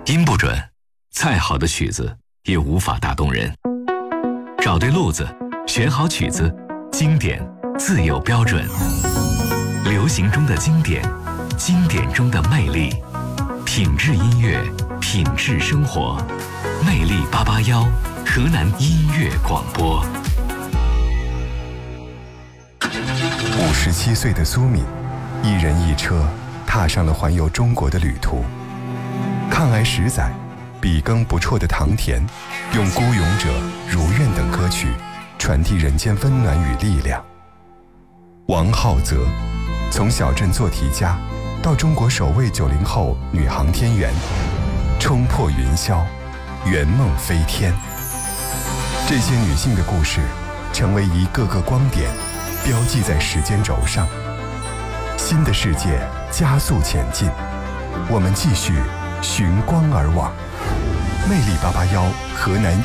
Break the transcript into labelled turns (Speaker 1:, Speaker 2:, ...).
Speaker 1: 音不准，再好的曲子也无法打动人。找对路子，选好曲子，经典自有标准。流行中的经典，经典中的魅力，品质音乐，品质生活。魅力881，河南音乐广播。
Speaker 2: 57岁的苏敏，一人一车踏上了环游中国的旅途。抗癌10载，笔耕不辍的唐田，用《孤勇者》《如愿》等歌曲传递人间温暖与力量。王浩泽，从小镇做题家到中国首位90后女航天员，冲破云霄，圆梦飞天。这些女性的故事成为一个个光点，标记在时间轴上。新的世界加速前进，我们继续寻光而往。魅力881，河南